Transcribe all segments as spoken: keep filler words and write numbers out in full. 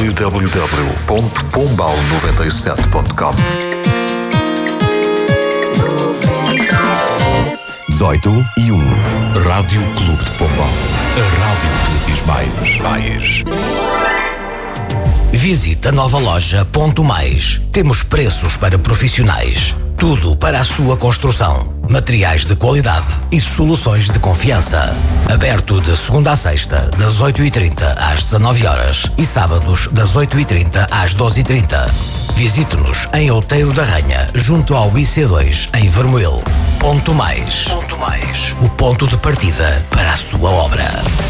w w w ponto pombal noventa e sete ponto com. dezoito e um. Rádio Clube de Pombal. A rádio que diz mais. mais. Visite a nova loja Ponto Mais. Temos preços para profissionais. Tudo para a sua construção. Materiais de qualidade e soluções de confiança. Aberto de segunda a sexta, das oito e trinta às dezanove horas e sábados das oito e trinta às doze e trinta. Visite-nos em Outeiro da Ranha, junto ao I C dois, em Vermoil. Ponto Mais. Ponto Mais. O ponto de partida para a sua obra.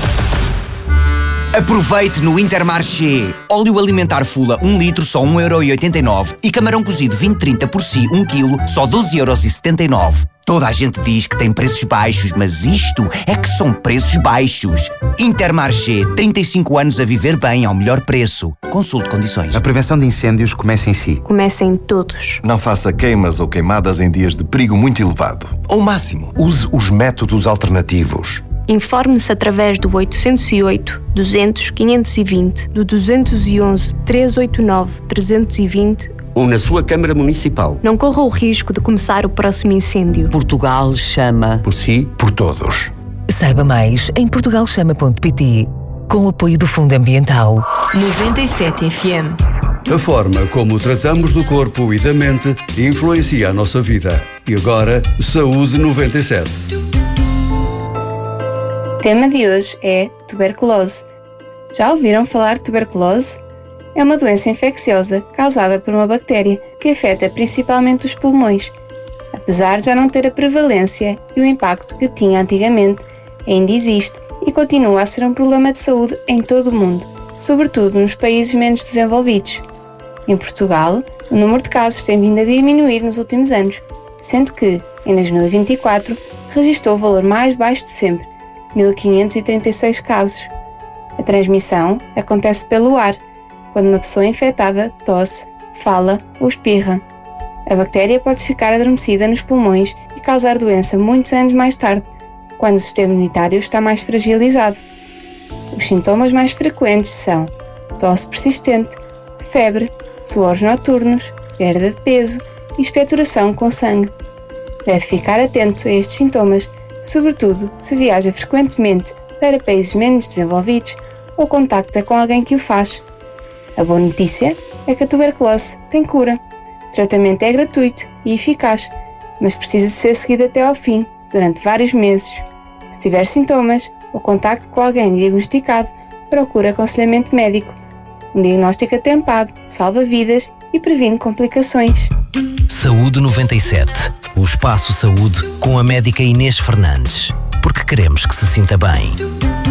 Aproveite no Intermarché. Óleo alimentar Fula um litro só um euro e oitenta e nove e camarão cozido vinte trinta por si um quilo só doze euros e setenta e nove. Toda a gente diz que tem preços baixos, mas isto é que são preços baixos. Intermarché, trinta e cinco anos a viver bem ao melhor preço. Consulte condições. A prevenção de incêndios começa em si. Começa em todos. Não faça queimas ou queimadas em dias de perigo muito elevado. Ao máximo, use os métodos alternativos. Informe-se através do oitocentos e oito, duzentos, quinhentos e vinte, do duzentos e onze, trezentos e oitenta e nove, trezentos e vinte ou na sua Câmara Municipal. Não corra o risco de começar o próximo incêndio. Portugal chama. Por si, por todos. Saiba mais em portugal chama ponto pt, com o apoio do Fundo Ambiental. noventa e sete F M. A forma como tratamos do corpo e da mente influencia a nossa vida. E agora, Saúde noventa e sete. O tema de hoje é tuberculose. Já ouviram falar de tuberculose? É uma doença infecciosa causada por uma bactéria que afeta principalmente os pulmões. Apesar de já não ter a prevalência e o impacto que tinha antigamente, ainda existe e continua a ser um problema de saúde em todo o mundo, sobretudo nos países menos desenvolvidos. Em Portugal, o número de casos tem vindo a diminuir nos últimos anos, sendo que, em dois mil e vinte e quatro, registrou o valor mais baixo de sempre, mil quinhentos e trinta e seis casos. A transmissão acontece pelo ar, quando uma pessoa infectada tosse, fala ou espirra. A bactéria pode ficar adormecida nos pulmões e causar doença muitos anos mais tarde, quando o sistema imunitário está mais fragilizado. Os sintomas mais frequentes são tosse persistente, febre, suores noturnos, perda de peso e expectoração com sangue. Deve ficar atento a estes sintomas, sobretudo se viaja frequentemente para países menos desenvolvidos ou contacta com alguém que o faz. A boa notícia é que a tuberculose tem cura. O tratamento é gratuito e eficaz, mas precisa de ser seguido até ao fim, durante vários meses. Se tiver sintomas ou contacto com alguém diagnosticado, procure aconselhamento médico. Um diagnóstico atempado salva vidas e previne complicações. Saúde noventa e sete. O Espaço Saúde com a médica Inês Fernandes. Porque queremos que se sinta bem.